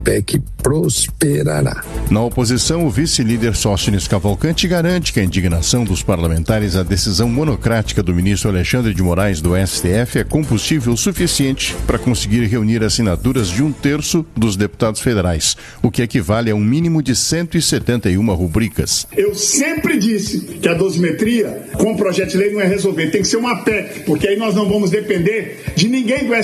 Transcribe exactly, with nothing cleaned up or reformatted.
P E C prosperará. Na oposição, o vice-líder Sóstenes Cavalcante garante que a indignação dos parlamentares à decisão monocrática do ministro Alexandre de Moraes do S T F é combustível suficiente para conseguir reunir assinaturas de um terço dos deputados federais, o que equivale a um mínimo de cento e setenta e uma rubricas. Eu sempre disse que a dosimetria com o projeto de lei não é resolver, tem que ser uma P E C, porque aí nós não vamos depender de ninguém do S T F.